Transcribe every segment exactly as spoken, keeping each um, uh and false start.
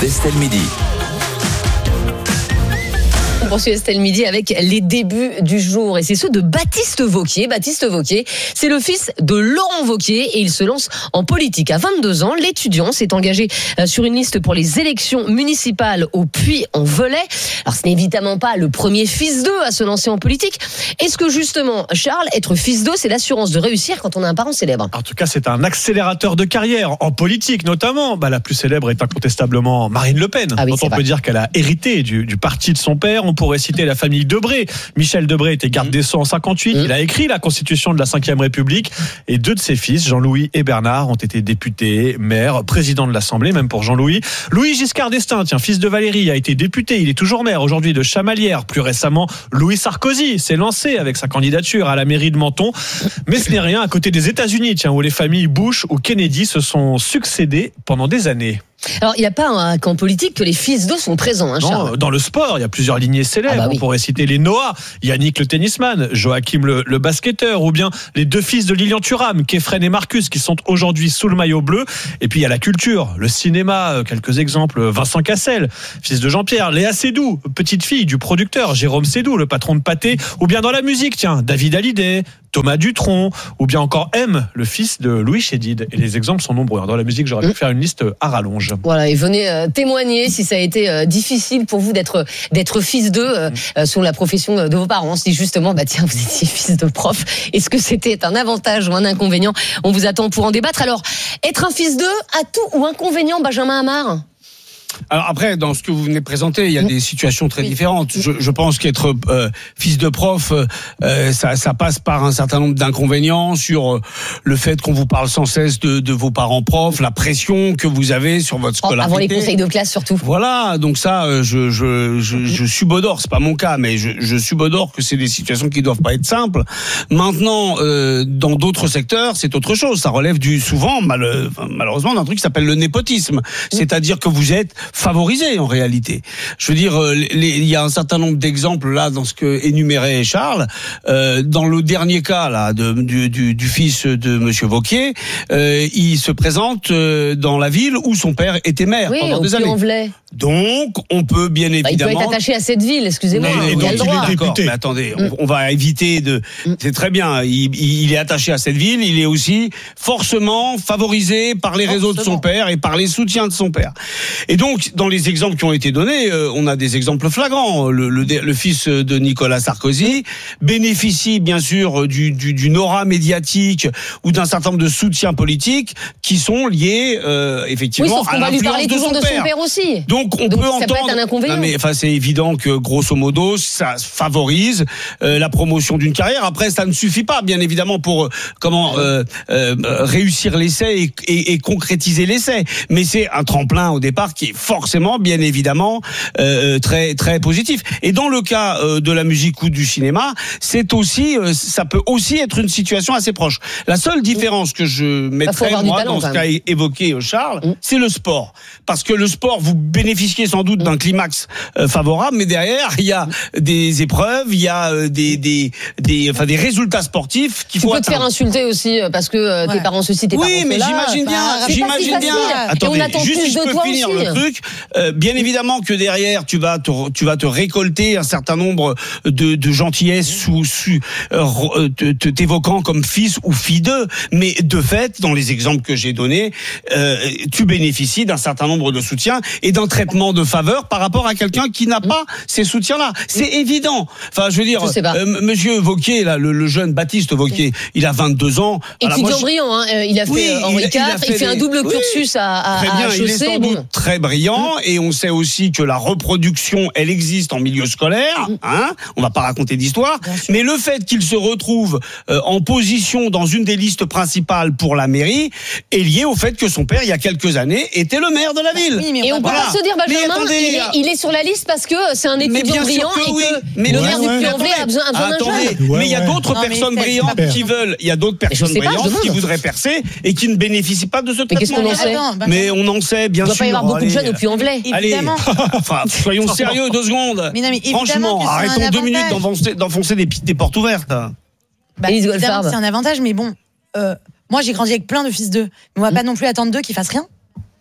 d'Estelle Midi. On poursuit Estelle Midi avec les débuts du jour et c'est ceux de Baptiste Wauquiez. Baptiste Wauquiez, c'est le fils de Laurent Wauquiez et il se lance en politique. À vingt-deux ans, l'étudiant s'est engagé sur une liste pour les élections municipales au Puy-en-Velay. Alors ce n'est évidemment pas le premier fils d'eux à se lancer en politique. Est-ce que justement, Charles, être fils d'eux, c'est l'assurance de réussir quand on a un parent célèbre ? En tout cas, c'est un accélérateur de carrière, en politique notamment. Bah, la plus célèbre est incontestablement Marine Le Pen, ah oui, dont on vrai. peut dire qu'elle a hérité du, du parti de son père. On pourrait citer la famille Debré. Michel Debré était garde des Sceaux en cinquante-huit. Mmh. Il a écrit la constitution de la cinquième République. Et deux de ses fils, Jean-Louis et Bernard, ont été députés, maires, président de l'Assemblée, même pour Jean-Louis. Louis Giscard d'Estaing, tiens, fils de Valérie, a été député. Il est toujours maire aujourd'hui de Chamalières. Plus récemment, Louis Sarkozy s'est lancé avec sa candidature à la mairie de Menton. Mais ce n'est rien à côté des États-Unis, tiens, où les familles Bush ou Kennedy se sont succédés pendant des années. Alors, il n'y a pas un camp politique que les fils d'eux sont présents, hein, Charles. Non, dans le sport, il y a plusieurs lignées célèbres. Ah bah oui. On pourrait citer les Noah, Yannick le tennisman, Joachim le, le basketteur, ou bien les deux fils de Lilian Thuram, Kefren et Marcus, qui sont aujourd'hui sous le maillot bleu. Et puis il y a la culture, le cinéma, quelques exemples. Vincent Cassel, fils de Jean-Pierre, Léa Seydoux, petite fille du producteur Jérôme Seydoux, le patron de Pathé, ou bien dans la musique, tiens, David Hallyday, Thomas Dutronc, ou bien encore M, le fils de Louis Chédid. Et les exemples sont nombreux. Dans la musique, j'aurais pu faire une liste à rallonge. Voilà, et venez euh, témoigner si ça a été euh, difficile pour vous d'être d'être fils d'eux euh, euh, selon la profession de vos parents. Si justement, bah tiens, vous étiez fils de prof, est-ce que c'était un avantage ou un inconvénient ? On vous attend pour en débattre. Alors, être un fils d'eux, atout ou inconvénient, Benjamin Amar ? Alors après, dans ce que vous venez de présenter, il y a des situations très différentes. Je, je pense qu'être euh, fils de prof, euh, ça, ça passe par un certain nombre d'inconvénients sur euh, le fait qu'on vous parle sans cesse de, de vos parents profs, la pression que vous avez sur votre scolarité. Avant les conseils de classe surtout. Voilà, donc ça, euh, je, je, je, je subodore, c'est pas mon cas, mais je, je subodore que c'est des situations qui doivent pas être simples. Maintenant, euh, dans d'autres secteurs, c'est autre chose. Ça relève du souvent, mal, malheureusement, d'un truc qui s'appelle le népotisme. C'est-à-dire que vous êtes favorisé en réalité. Je veux dire, il y a un certain nombre d'exemples là dans ce que énumérait Charles. Euh, dans le dernier cas là de, du, du, du fils de Monsieur Wauquiez, euh, il se présente dans la ville où son père était maire oui, pendant des années. Donc, on peut bien évidemment. Bah, il peut être attaché à cette ville, excusez-moi. Mais, il donc, a le droit. D'accord, mais attendez, mm. on, on va éviter de. Mm. C'est très bien. Il, il est attaché à cette ville. Il est aussi forcément favorisé par les réseaux Forcément. de son père et par les soutiens de son père. Et donc, dans les exemples qui ont été donnés, euh, on a des exemples flagrants. Le, le, le fils de Nicolas Sarkozy bénéficie bien sûr du, du, d'une aura médiatique ou d'un certain nombre de soutiens politiques qui sont liés euh, effectivement oui, sauf à qu'on va lui parler de toujours son de père. son père aussi. Donc, on Donc, peut ça entendre. peut être un inconvénient. Non, mais enfin, c'est évident que grosso modo, ça favorise euh, la promotion d'une carrière. Après, ça ne suffit pas, bien évidemment, pour euh, comment euh, euh, réussir l'essai et, et, et concrétiser l'essai. Mais c'est un tremplin au départ qui est forcément, bien évidemment, euh, très très positif. Et dans le cas euh, de la musique ou du cinéma, c'est aussi, euh, ça peut aussi être une situation assez proche. La seule différence que je mettrais moi talent, dans ce qu'a évoqué Charles, mmh. c'est le sport, parce que le sport, vous bénéficiez sans doute d'un climax euh, favorable, mais derrière il y a des épreuves, il y a euh, des des des enfin des résultats sportifs qu'il faut tu peux atteindre. te faire insulter aussi parce que euh, ouais. tes parents ceci, tes oui, parents mais cela. j'imagine bien, bah, j'imagine bien. Attendez, et on attend juste plus si je de peux toi finir aussi. le truc. Euh, bien évidemment que derrière tu vas te tu vas te récolter un certain nombre de de gentillesse sous su, euh, t'évoquant comme fils ou fille d'eux, mais de fait dans les exemples que j'ai donnés, euh, tu bénéficies d'un certain nombre de soutiens et d'un traitement de faveur par rapport à quelqu'un qui n'a pas ces soutiens-là. C'est évident. Enfin, je veux dire, je euh, Monsieur Wauquiez, là, le, le jeune Baptiste Wauquiez, il a vingt-deux ans. Étudiant voilà, brillant, hein. Il a fait oui, Henri quatre, il, il, il fait des... un double oui, cursus à, à, très bien, à H E C. Il est sans bon. doute très brillant, mmh. et on sait aussi que la reproduction, elle existe en milieu scolaire. Mmh. Hein, on va pas raconter d'histoire, mais le fait qu'il se retrouve euh, en position dans une des listes principales pour la mairie est lié au fait que son père, il y a quelques années, était le maire de la ville. Oui, mais et on peut voilà. pas se dire, Benjamin, attendez, il, est, il est sur la liste parce que c'est un étudiant brillant que et oui. que mais le ouais, maire ouais. du Puy-en-Velay a besoin, a besoin d'un jeune. Ouais, mais il y a d'autres non, personnes brillantes qui veulent, il y a d'autres personnes brillantes qui voudraient percer et qui ne bénéficient pas de ce traitement. Mais qu'est-ce qu'on en sait ? Mais on en sait, bien sûr. Il ne doit pas y avoir beaucoup de jeunes au Puy-en-Velay. Allez, enfin, soyons sérieux deux secondes. Franchement, arrêtons deux minutes d'enfoncer des portes ouvertes. Bah, évidemment, c'est un avantage, mais bon, euh, moi j'ai grandi avec plein de fils d'eux. Mais on va mmh. pas non plus attendre d'eux qu'ils fassent rien.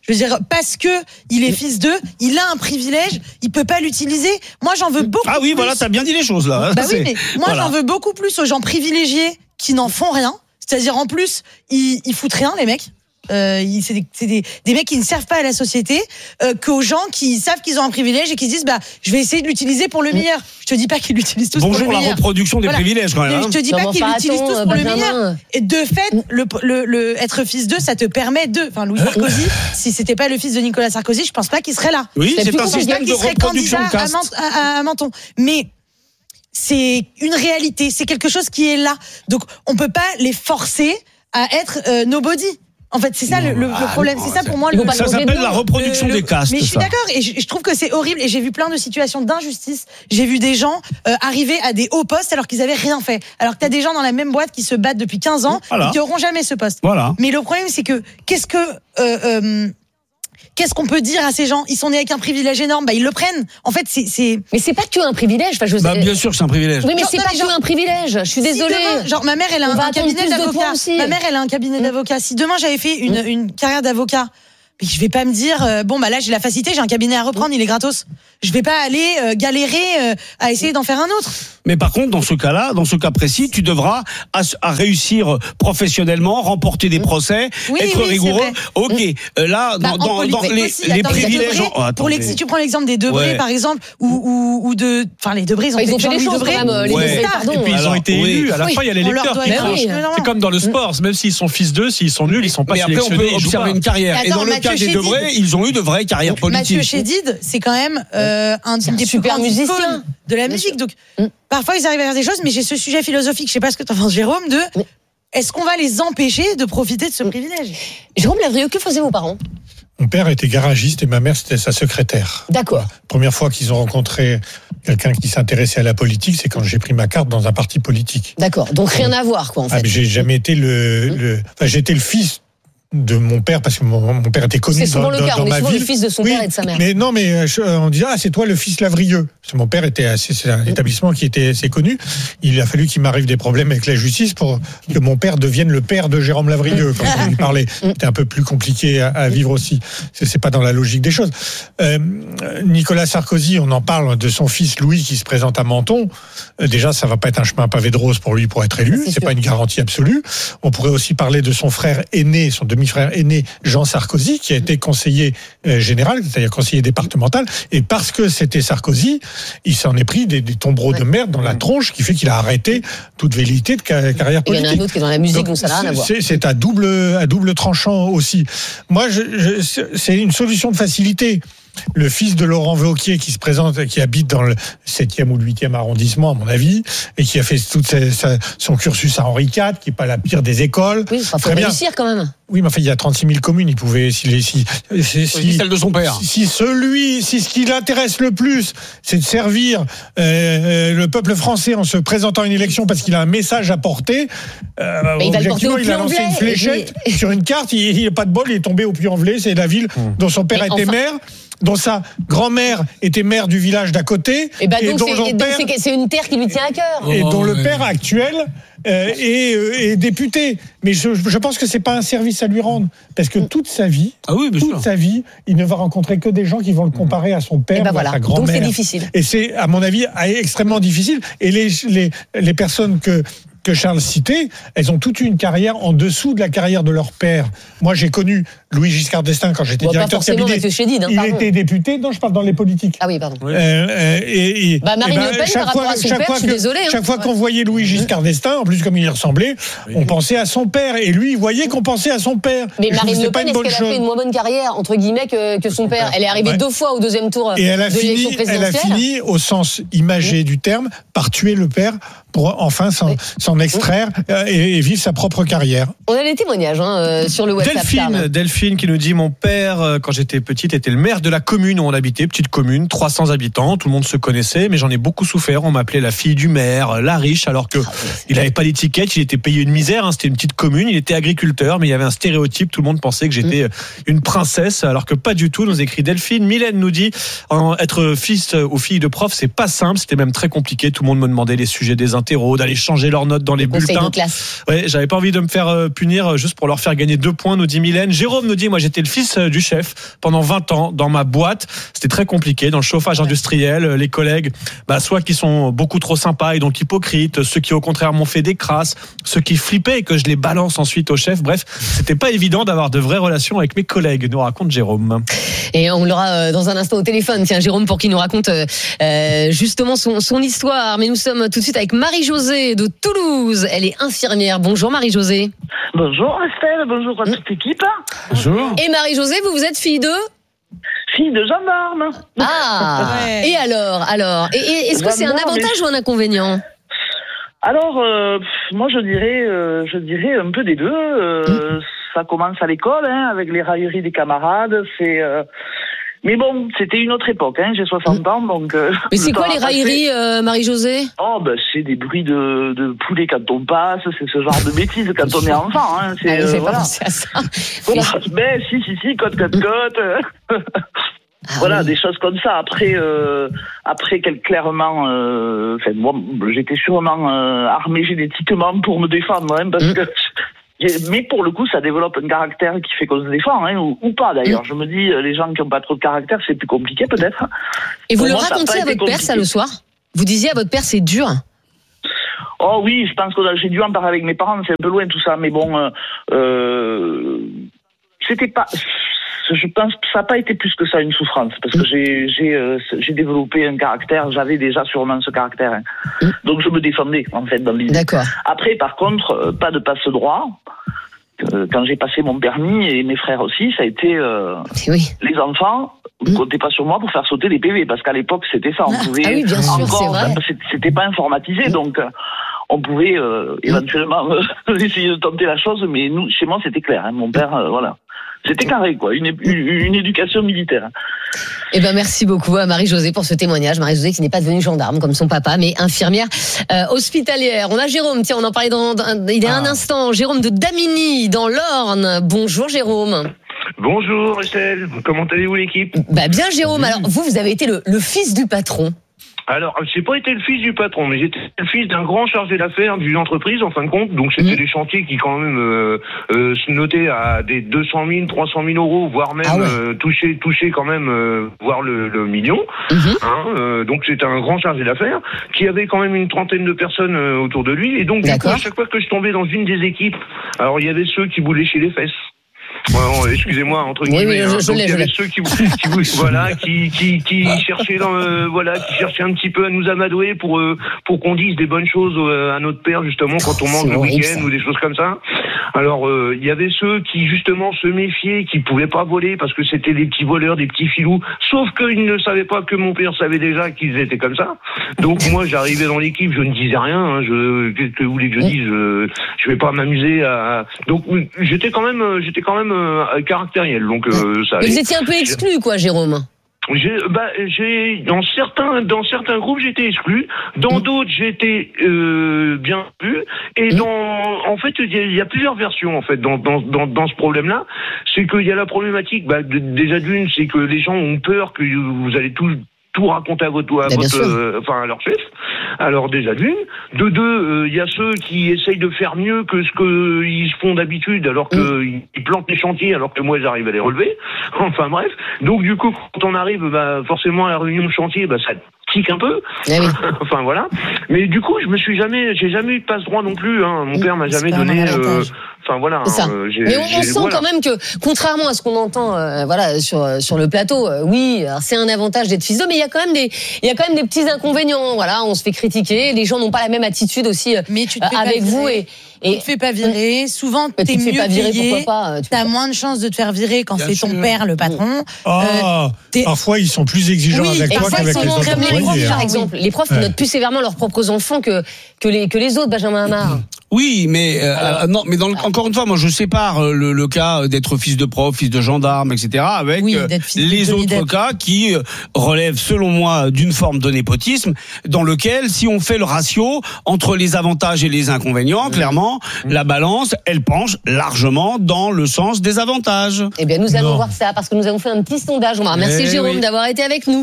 Je veux dire, parce que il est fils d'eux, il a un privilège, il peut pas l'utiliser. Moi, j'en veux beaucoup. Ah oui, plus. voilà, t'as bien dit les choses là. Bah C'est- oui, mais moi, voilà. j'en veux beaucoup plus aux gens privilégiés qui n'en font rien. C'est-à-dire, en plus, ils, ils foutent rien, les mecs. Euh, ils- c'est des, c'est des, des mecs qui ne servent pas à la société, euh, qu'aux gens qui savent qu'ils ont un privilège et qui se disent, bah, je vais essayer de l'utiliser pour le meilleur. Je te dis pas qu'ils l'utilisent tous Bonjour pour le la meilleur. reproduction des Voilà. privilèges quand même. Mais hein. je te dis Non, pas mais qu'ils enfin, l'utilisent attends, tous pour le Benjamin. meilleur. Et de fait, le, le, le, être fils d'eux, ça te permet de. Enfin, Louis Sarkozy, si c'était pas le fils de Nicolas Sarkozy, je pense pas qu'il serait là. Oui, C'est c'est plus un Je pense pas système de qu'il serait reproduction candidat de à, caste. Ment- à, à Menton. Mais c'est une réalité, c'est quelque chose qui est là. Donc, on peut pas les forcer à être euh, nobody. En fait, c'est ça le, le- le problème. C'est ça pour moi Ils le. vont pas Ça changer de s'appelle nom. la reproduction Le- le- des castes. Mais je suis ça. d'accord et je, je trouve que c'est horrible et j'ai vu plein de situations d'injustice. J'ai vu des gens euh, arriver à des hauts postes alors qu'ils avaient rien fait. Alors que t'as des gens dans la même boîte qui se battent depuis quinze ans Voilà. et qui auront jamais ce poste. Voilà. Mais le problème c'est que qu'est-ce que euh, euh, qu'est-ce qu'on peut dire à ces gens? Ils sont nés avec un privilège énorme, bah ils le prennent. En fait, c'est c'est Mais c'est pas que un privilège. Enfin, je sais. Bah, bien sûr que c'est un privilège. Oui, mais Genre, c'est non, pas mais que genre- un privilège. Je suis Si désolée. demain, genre ma mère elle a On un, va un attendre cabinet plus de toi d'avocat. aussi. Ma mère elle a un cabinet Mm. d'avocat. Si demain j'avais fait une, Mm. une carrière d'avocat, mais je vais pas me dire euh, bon bah là j'ai la facilité, j'ai un cabinet à reprendre, il est gratos. Je vais pas aller euh, galérer euh, à essayer d'en faire un autre. Mais par contre, dans ce cas-là, dans ce cas précis, tu devras à, à réussir professionnellement, remporter des procès, Oui, être oui, c'est rigoureux. vrai. Ok, euh, là, Bah, dans, en dans, politique dans les, aussi, les attends, privilèges. Debré, oh, pour les, attendez. si tu prends l'exemple des Debré Ouais. par exemple, ou, ou, ou de, enfin les Debré ils ont, Ils ont fait Jean-Louis des choses Debré, quand même. Les Ouais. Debré, pardon. Et puis ils Alors, ont été oui. élus. À la Oui, fin, il y a les on leur lecteurs doit qui être Mais tranchent. oui. énormément. C'est comme dans le sport, même s'ils sont fils d'eux, s'ils sont nuls, ils sont pas Mais après, on sélectionnés. peut ils jouent observer pas. une carrière. Et Attends, dans le Mathieu cas des Chédid. Debré, ils ont eu de vraies carrières Mathieu politiques. Chédid, c'est quand même euh, un C'est un des plus super grands musicien. icônes de la Bien musique. Donc Mm. parfois ils arrivent à faire des choses, mais j'ai ce sujet philosophique. Je sais pas ce que t'en penses, Jérôme. De Mais- est-ce qu'on va les empêcher de profiter de ce privilège? Jérôme Lavrieux, que faisaient vos parents? Mon père était garagiste et ma mère c'était sa secrétaire. D'accord. Première fois qu'ils ont rencontré quelqu'un qui s'intéressait à la politique, c'est quand j'ai pris ma carte dans un parti politique. D'accord. Donc rien à voir, quoi, en Ah, fait. mais j'ai jamais été le, le enfin j'étais le fils de mon père parce que mon, mon père était connu C'est souvent dans, le dans, cas. dans On est ma souvent ville. le fils de son Oui, père et de sa mère. Mais non, mais euh, je- on disait ah c'est toi le fils Lavrieux. Parce que mon père était assez, c'est un établissement qui était assez connu. Il a fallu qu'il m'arrive des problèmes avec la justice pour que mon père devienne le père de Jérôme Lavrieux quand on lui parlait. C'était un peu plus compliqué à, à vivre aussi. C'est, c'est pas dans la logique des choses. Euh, Nicolas Sarkozy, on en parle de son fils Louis qui se présente à Menton. Euh, déjà, ça va pas être un chemin pavé de rose pour lui pour être élu. C'est C'est sûr. pas une garantie absolue. On pourrait aussi parler de son frère aîné, son demi-frère aîné, Jean Sarkozy, qui a été conseiller euh, général, c'est-à-dire conseiller départemental. Et parce que c'était Sarkozy, il s'en est pris des, des tombereaux Ouais. de merde dans la tronche, qui fait qu'il a arrêté toute velléité de ca- carrière Il y en a politique. un autre qui est dans la musique, donc, ça n'a rien à voir. C'est, c'est à double, à double tranchant aussi. Moi, je, je, c'est une solution de facilité. Le fils de Laurent Wauquiez qui se présente, qui habite dans le septième ou le huitième arrondissement, à mon avis, et qui a fait tout son cursus à Henri quatre, qui n'est pas la pire des écoles. Oui, il faut Très bien. réussir quand même. Oui, mais enfin, il y a trente-six mille communes. Il pouvait, si, les- si, si, C'est celle de son père. si, si celui, si ce qui l'intéresse le plus, c'est de servir euh, euh, le peuple français en se présentant à une élection parce qu'il a un message à porter, euh, Mais il va le porter objectivement, au il a lancé Puy-en-Velay, une fléchette et- sur une carte. Il n'a pas de bol, il est tombé au Puy-en-Velay. C'est la ville dont son père Mais était enfin- maire, dont sa grand-mère était maire du village d'à côté, Et bah et donc, dont c'est, son et donc père c'est, c'est une terre qui lui tient à cœur. et Oh, dont le ouais. père actuel euh, est, euh, est député. Mais je, je pense que c'est pas un service à lui rendre, parce que toute sa vie, Ah oui, bien toute sûr. sa vie, il ne va rencontrer que des gens qui vont le comparer à son père Et bah ou voilà. à sa Donc c'est grand-mère. difficile. Et c'est, à mon avis, extrêmement difficile. Et les, les, les personnes que que Charles citait, elles ont toute une carrière en dessous de la carrière de leur père. Moi, j'ai connu Louis Giscard d'Estaing quand j'étais Bon, pas directeur de forcément cabinet. Mathieu Chédid, hein, il pardon. était député. Non, je parle dans les politiques. Ah oui, pardon. Oui. Euh, euh, et, et- Bah, Marine et ben, Le Pen, chaque par rapport fois- à son chaque père, fois je suis que- désolée, hein. Chaque fois Ouais. qu'on voyait Louis Giscard d'Estaing, en plus comme il y ressemblait, on pensait à son père. Et lui, il voyait qu'on pensait à son père. Mais Et je trouve Marine que Le c'est pas Pen, une est-ce bonne qu'elle a chose. fait une moins bonne carrière, entre guillemets, que, que son père? Elle est arrivée Ouais. deux fois au deuxième tour Et elle a de l'élection fini, elle a présidentielle. fini, au sens imagé du terme, par tuer le père pour enfin s'en, Oui. s'en extraire euh, et, et vivre sa propre carrière. On a les témoignages hein, euh, sur le WhatsApp. Delphine, Charles. Delphine qui nous dit mon père euh, quand j'étais petite était le maire de la commune où on habitait, petite commune, trois cents habitants, tout le monde se connaissait, mais j'en ai beaucoup souffert. On m'appelait la fille du maire, la riche, alors que Ah oui, c'est- il n'avait pas d'étiquette, il était payé une misère. Hein, c'était une petite commune, il était agriculteur, mais il y avait un stéréotype. Tout le monde pensait que j'étais une princesse, alors que pas du tout. Nous écrit Delphine. Mylène nous dit en- être fils ou fille de prof, c'est pas simple, c'était même très compliqué. Tout le monde me demandait les sujets des interro, d'aller changer leurs notes dans les Conseil bulletins. de classe. Ouais, j'avais pas envie de me faire euh, punir juste pour leur faire gagner deux points, nous dit Mylène. Jérôme nous dit, moi j'étais le fils euh, du chef pendant vingt ans dans ma boîte. C'était très compliqué dans le chauffage industriel. Les collègues, bah, soit qui sont beaucoup trop sympas et donc hypocrites, ceux qui au contraire m'ont fait des crasses, ceux qui flippaient et que je les balance ensuite au chef. Bref, c'était pas évident d'avoir de vraies relations avec mes collègues, nous raconte Jérôme. Et on l'aura euh, dans un instant au téléphone. Tiens, Jérôme, pour qu'il nous raconte euh, euh, justement son, son histoire. Mais nous sommes tout de suite avec Marie-Josée de Toulouse. Elle est infirmière. Bonjour Marie-Josée. Bonjour Estelle, bonjour à toute l'équipe. Bonjour. Et Marie-Josée, vous, vous êtes fille de Fille de gendarme. Ah. Ouais. Et alors, alors, et, et est-ce que c'est un Gendarme, avantage mais- ou un inconvénient? Alors, euh, pff, moi je dirais, euh, je dirais un peu des deux. Euh, Ça commence à l'école, hein, avec les railleries des camarades. C'est, euh... mais bon, c'était une autre époque. Hein, j'ai soixante ans, donc. Euh, Mais c'est le quoi temps les a passé. railleries, euh, Marie-Josée? Oh ben c'est des bruits de, de poulet quand on passe, c'est ce genre de bêtises quand on est enfant. Hein, c'est, Ah, euh, j'ai voilà. pas pensé à ça. Voilà. Ben si si si, côte côte côte. euh. Ah Voilà, oui. des choses comme ça. Après, euh, après, quel, clairement, euh, enfin, moi, j'étais sûrement euh, armé génétiquement pour me défendre, hein, parce Mm. que. j'ai- Mais pour le coup, ça développe un caractère qui fait qu'on se défend, hein, ou, ou pas d'ailleurs. Mm. Je me dis, euh, les gens qui n'ont pas trop de caractère, c'est plus compliqué peut-être. Et vous Pour le moi, ça a racontiez pas à été votre père, ça, compliqué. le soir? Vous disiez à votre père, c'est dur. Oh oui, je pense que là, j'ai dû en parler avec mes parents, c'est un peu loin tout ça, mais bon, euh, euh, c'était pas. Je pense que ça n'a pas été plus que ça une souffrance, parce que j'ai j'ai euh, j'ai développé un caractère, j'avais déjà sûrement ce caractère, hein. Donc je me défendais en fait dans l'idée. D'accord. Après, par contre, euh, pas de passe-droit. Euh, Quand j'ai passé mon permis et mes frères aussi, ça a été euh, Oui. les enfants. Vous comptez pas sur moi pour faire sauter les P V, parce qu'à l'époque c'était ça. On pouvait Ah oui, bien sûr, encore, c'est vrai. enfin, c'est- c'était pas informatisé, donc euh, on pouvait euh, éventuellement euh, essayer de tenter la chose, mais nous, chez moi, c'était clair. Hein, mon père, euh, voilà, c'était carré, quoi, une, une, une éducation militaire. Eh ben, merci beaucoup à Marie-Josée pour ce témoignage. Marie-Josée qui n'est pas devenue gendarme comme son papa, mais infirmière euh, hospitalière. On a Jérôme, tiens, on en parlait dans, dans- il y a un instant. Jérôme de Damigny, dans l'Orne. Bonjour Jérôme. Bonjour Estelle, comment allez-vous l'équipe? Bah bien Jérôme, alors vous, vous avez été le, le fils du patron. Alors, j'ai pas été le fils du patron, mais j'étais le fils d'un grand chargé d'affaires d'une entreprise, en fin de compte. Donc, c'était Mmh. des chantiers qui, quand même, euh, euh, se notaient à des deux cent mille, trois cent mille euros, voire même Ah ouais. euh, toucher, toucher quand même, euh, voire le, le million. Mhm. Hein, euh, donc, c'était un grand chargé d'affaires qui avait quand même une trentaine de personnes euh, autour de lui. Et donc, du coup, D'accord. à chaque fois que je tombais dans une des équipes, alors, il y avait ceux qui vous léchaient les fesses. Ouais, excusez-moi, entre Oui, guillemets. oui, je- hein. je Donc, l'ai, il y je avait l'ai. ceux qui, qui, qui- voilà, qui, qui, qui cherchaient dans, euh, voilà, qui cherchaient un petit peu à nous amadouer pour, euh, pour qu'on dise des bonnes choses euh, à notre père, justement, quand on Oh, mange c'est le horrible, week-end ça. ou des choses comme ça. Alors, euh, il y avait ceux qui, justement, se méfiaient, qui pouvaient pas voler parce que c'était des petits voleurs, des petits filous. Sauf qu'ils ne savaient pas que mon père savait déjà qu'ils étaient comme ça. Donc, moi, j'arrivais dans l'équipe, je ne disais rien, hein, je, qu'est-ce que vous voulez que je dise? Je, je vais pas m'amuser à, donc, j'étais quand même, euh, j'étais quand même, euh, caractériel. Donc, euh, ça Mais allait. vous étiez un peu exclu, quoi, Jérôme. J'ai, bah, j'ai dans certains dans certains groupes j'étais exclu, dans d'autres j'étais euh, bien vu, et dans en fait il y, a, il y a plusieurs versions en fait dans dans dans, dans ce problème-là, c'est qu'il y a la problématique bah, de, déjà d'une, c'est que les gens ont peur que vous allez tout tout raconter à votre à Bah, bien votre sûr. euh, enfin à leur chef. Alors déjà d'une, de deux, il euh, y a ceux qui essayent de faire mieux que ce qu'ils font d'habitude, alors que Mm. ils plantent les chantiers, alors que moi j'arrive à les relever. Enfin bref, donc du coup quand on arrive, bah, forcément à la réunion de chantier, bah ça tique un peu. Ah oui. Enfin voilà. Mais du coup je me suis jamais, j'ai jamais eu de passe droit non plus. Hein. Mon Mm. père m'a C'est jamais pas un donné. avantage. euh, Enfin voilà. C'est ça. hein, j'ai- Mais on, on j'ai- sent voilà. quand même que, contrairement à ce qu'on entend, euh, voilà, sur sur le plateau, euh, oui, alors c'est un avantage d'être fils d'eux, mais il y a quand même des, il y a quand même des petits inconvénients. Voilà, on se fait critiquer, les gens n'ont pas la même attitude aussi euh, Mais tu te fais avec pas vous virer. et Tu et te fais pas virer. Souvent, mais t'es tu te fais mieux pas virer, payé. pourquoi pas euh, tu peux T'as pas- moins de chances de te faire virer quand Bien c'est ton sûr. père le patron. Ah, t'es- parfois ils sont plus exigeants Oui, avec Et toi ça, qu'avec ils les sont autres comme les profs, employés. par hein. exemple. Les profs Ouais. notent plus sévèrement leurs propres enfants que que les que les autres. Benjamin Hamar. Oui, mais euh, euh, non, mais dans le- encore une fois, moi je sépare euh, le, le cas d'être fils de prof, fils de gendarme, et cetera, avec Oui, euh, d'être fils de les Johnny autres Depp. cas qui euh, relèvent, selon moi, d'une forme de népotisme, dans lequel, si on fait le ratio entre les avantages et les inconvénients, clairement, la balance, elle penche largement dans le sens des avantages. Eh bien, nous allons Non. voir ça parce que nous avons fait un petit sondage. On va remercier Eh Jérôme oui. d'avoir été avec nous.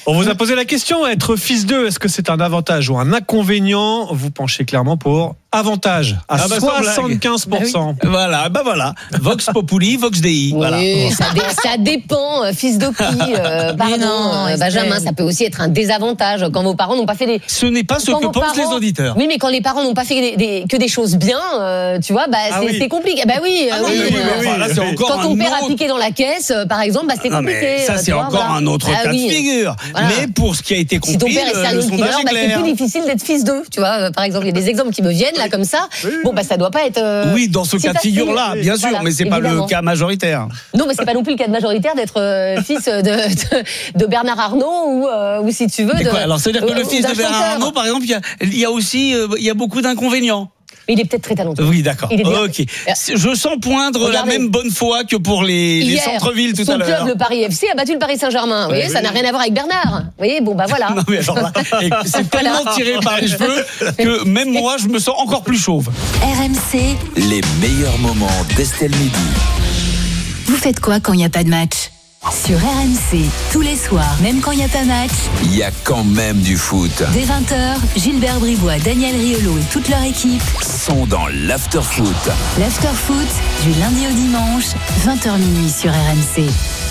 On vous a posé la question, être fils d'eux, est-ce que c'est un avantage ou un inconvénient? Vous penchez clairement pour avantage à Ah bah, sans soixante-quinze pour cent. Bah oui. Voilà, bah voilà. Vox Populi, Vox Dei. Oui, Voilà. ça, dé- ça dépend, euh, fils de qui, euh, pardon, non, euh, Benjamin, ça peut aussi être un désavantage quand vos parents n'ont pas fait des... Ce n'est pas ce Quand que vos pensent parents- les auditeurs. Oui, mais quand les parents n'ont pas fait des, des- que des choses bien, euh, tu vois, bah, Ah c'est, oui. c'est compliqué. Bah oui, Ah euh, non, oui, mais oui, euh, mais enfin, là, c'est encore quand ton un père a autre- piqué dans la caisse, euh, par exemple, bah, c'est Non, compliqué. mais ça, euh, c'est tu vois, encore voilà. un autre Ah cas oui. de figure. Voilà. Mais pour ce qui a été compris, Si ton père est le, le serial killer, sondage est bah, c'est clair. plus difficile d'être fils d'eux, tu vois. euh, Par exemple, il y a des exemples qui me viennent là comme ça. Bon, bah ça doit pas être. euh, Oui, dans ce si cas de facile. figure-là, bien sûr, Voilà, mais c'est pas évidemment. le cas majoritaire. Non, mais c'est pas non plus le cas de majoritaire d'être euh, fils de, de, de Bernard Arnault ou, euh, ou si tu veux. Et De, quoi, alors, ça veut dire que euh, le ou fils d'un de Bernard chanteur. Arnault, par exemple, il y a, il y a aussi, euh, il y a beaucoup d'inconvénients. Mais il est peut-être très talentueux. Oui, d'accord. Il est bien. Ok. Je sens poindre Regardez. la même bonne foi que pour les, les Hier, centres-villes tout son à l'heure. club, le Paris F C, a battu le Paris Saint-Germain. Vous voyez, ça n'a rien à voir avec Bernard. Vous voyez, bon, bah voilà. Non, mais alors là, et c'est tellement tiré par les cheveux que même moi, je me sens encore plus chauve. R M C, Les meilleurs moments d'Estelle Midi. vous faites quoi quand il n'y a pas de match? Sur R M C, tous les soirs, même quand il n'y a pas match, Il y a quand même du foot. dès vingt heures, Gilbert Bribois, Daniel Riolo et toute leur équipe Sont dans l'after-foot. l'after-foot du lundi au dimanche, vingt heures minuit sur R M C.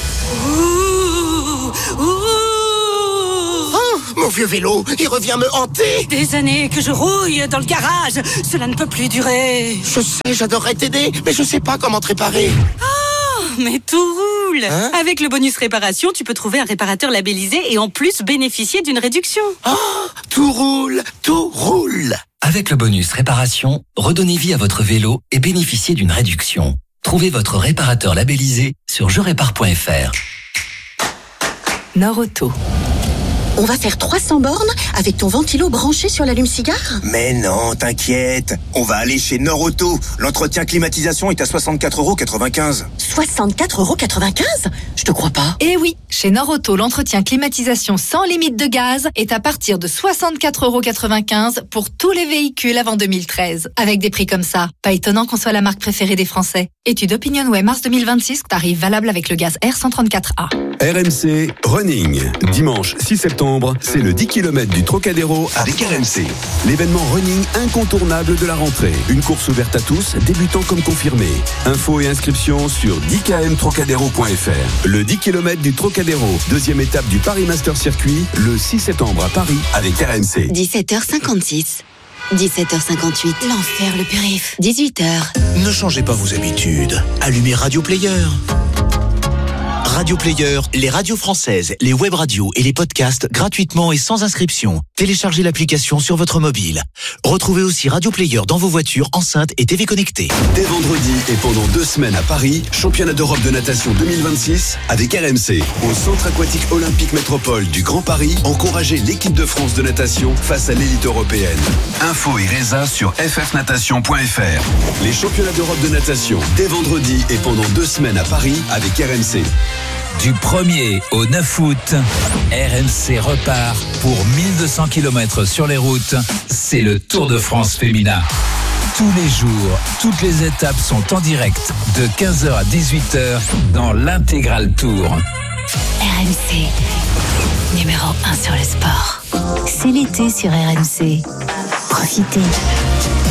Mon vieux vélo, il revient me hanter. Des années que je rouille dans le garage, cela ne peut plus durer. Je sais, j'adorerais t'aider, mais je sais pas comment te réparer. Oh, mais tout roule. Hein? Avec le bonus réparation, tu peux trouver un réparateur labellisé et en plus bénéficier d'une réduction. Oh, tout roule, tout roule. Avec le bonus réparation, redonnez vie à votre vélo et bénéficiez d'une réduction. Trouvez votre réparateur labellisé sur je répare point f r. Nord-Auto. On va faire trois cents bornes avec ton ventilo branché sur l'allume-cigare? Mais non, t'inquiète. On va aller chez Nord-Auto. L'entretien climatisation est à soixante-quatre euros quatre-vingt-quinze. soixante-quatre euros quatre-vingt-quinze? Je te crois pas. Eh oui, chez Nord-Auto, l'entretien climatisation sans limite de gaz est à partir de soixante-quatre euros quatre-vingt-quinze pour tous les véhicules avant deux mille treize. Avec des prix comme ça, pas étonnant qu'on soit la marque préférée des Français. Étude Opinionway mars deux mille vingt-six, tarif valable avec le gaz R cent trente-quatre A. R M C Running. Dimanche six septembre, c'est le dix kilomètres du Trocadéro avec R M C. L'événement running incontournable de la rentrée. Une course ouverte à tous, débutants comme confirmés. Infos et inscriptions sur dix k m trocadéro point f r. Le dix kilomètres du Trocadéro, deuxième étape du Paris Master Circuit, le six septembre à Paris avec R M C. dix-sept heures cinquante-six. dix-sept heures cinquante-huit. L'enfer, le périph. dix-huit heures. Ne changez pas vos habitudes. Allumez Radio Player. Radio Player, les radios françaises, les web radios et les podcasts gratuitement et sans inscription. Téléchargez l'application sur votre mobile. Retrouvez aussi Radio Player dans vos voitures, enceintes et T V connectées. Dès vendredi et pendant deux semaines à Paris, championnat d'Europe de natation deux mille vingt-six avec R M C. Au Centre aquatique olympique métropole du Grand Paris, encouragez l'équipe de France de natation face à l'élite européenne. Info et résa sur f f natation point f r. Les championnats d'Europe de natation dès vendredi et pendant deux semaines à Paris avec R M C. Du premier au neuf août, R M C repart pour mille deux cents kilomètres sur les routes. C'est le Tour de France féminin. Tous les jours, toutes les étapes sont en direct de quinze heures à dix-huit heures dans l'intégral Tour. R M C, numéro un sur le sport. C'est l'été sur R M C. Profitez.